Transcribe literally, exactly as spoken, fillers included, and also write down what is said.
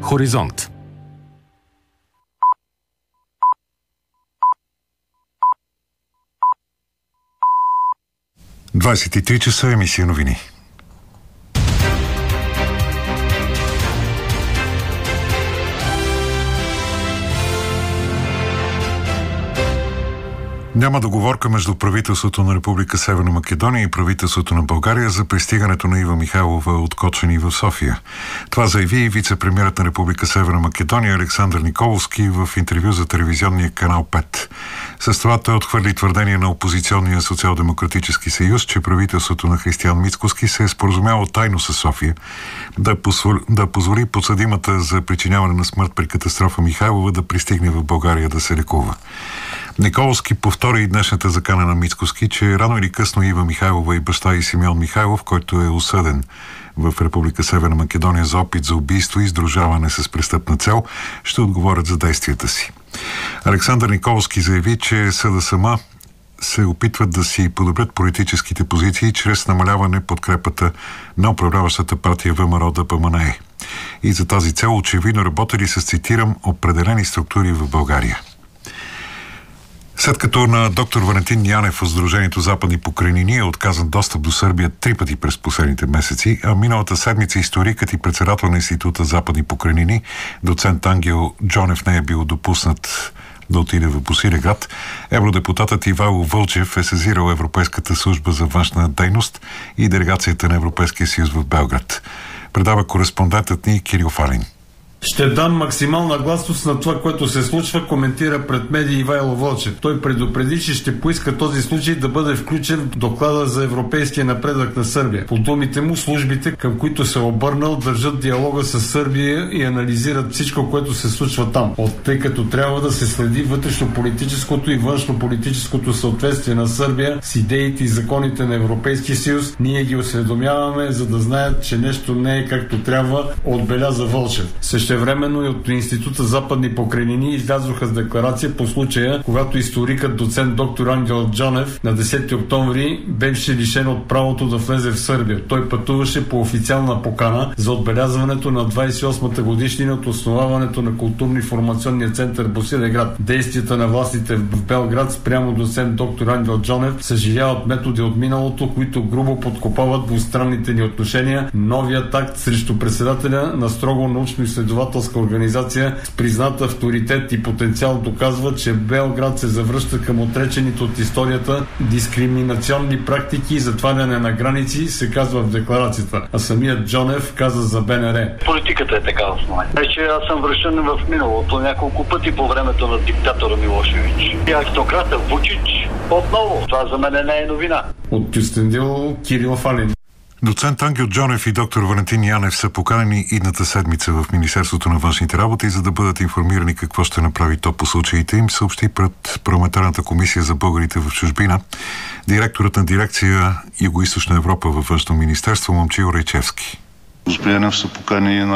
Хоризонт. двадесет и три часа, емисия новини. Няма договорка между правителството на Република Северна Македония и правителството на България за пристигането на Ива Михайлова от Кочани в София. Това заяви и вице-премиерът на Република Северна Македония Александър Николовски в интервю за телевизионния канал пет. С това той отхвърли твърдение на опозиционния Социал-демократически съюз, че правителството на Християн Мицкоски се е споразумяло тайно с София да позволи, да позволи подсъдимата за причиняване на смърт при катастрофа Михайлова да пристигне в България да се лекува. Николовски повтори и днешната закана на Мицкоски, че рано или късно Ива Михайлова и баща и Симеон Михайлов, който е осъден в Република Северна Македония за опит за убийство и сдружаване с престъпна цел, ще отговорят за действията си. Александър Николовски заяви, че съда сама се опитват да си подобрят политическите позиции чрез намаляване подкрепата на управляващата партия ВМРО-ДПМНЕ. И за тази цел очевидно работили с, цитирам, определени структури в България. След като на доктор Валентин Янев от Сдружението Западни покрайнини е отказан достъп до Сърбия три пъти през последните месеци, а миналата седмица историкът и председател на Института Западни покрайнини, доцент Ангел Джонев, не е бил допуснат да отиде в Босилеград, евродепутатът Ивайло Вълчев е сезирал Европейската служба за външна дейност и делегацията на Европейския съюз в Белград. Предава кореспондентът ни Кирил Фалин. Ще дам максимална гласност на това, което се случва, коментира пред медии Ивайло Вълчев. Той предупреди, че ще поиска този случай да бъде включен в доклада за европейския напредък на Сърбия. По думите му, службите, към които се обърнал, държат диалога с Сърбия и анализират всичко, което се случва там. От тъй като трябва да се следи вътрешно-политическото и външно-политическото съответствие на Сърбия с идеите и законите на Европейския съюз, ние ги осведомяваме, за да знаят, че нещо не е както трябва, отбеляза Вълчев. Същевременно и от Института Западни покрайнини излязоха с декларация по случая, когато историкът доцент доктор Ангел Джонев на десети октомври беше лишен от правото да влезе в Сърбия. Той пътуваше по официална покана за отбелязването на двадесет и осмата годишнина от основаването на културно-информационния център Босилеград. Действията на властите в Белград спрямо доцент доктор Ангел Джонев съживяват методи от миналото, които грубо подкопават двустранните ни отношения. Новият акт срещу председателя на строго научно-изследователска организация с признат авторитет и потенциал доказва, че Белград се завръща към отречените от историята дискриминационни практики и затваряне на граници, се казва в декларацията. А самият Джонев каза за БНР. Политиката е такава в момента. Вече аз съм връщан в миналото няколко пъти по времето на диктатора Милошевич. И аристократа Вучич отново. Това за мен не е новина. От Кюстендил, Кирил Фалин. Доцент Ангел Джонев и доктор Валентин Янев са поканени идната седмица в Министерството на външните работи, за да бъдат информирани какво ще направи то по случаите им, съобщи пред Парламентарната комисия за българите в чужбина директорът на дирекция Югоизточна Европа във Външно министерство Момчил Райчевски. Господин Янев са поканени на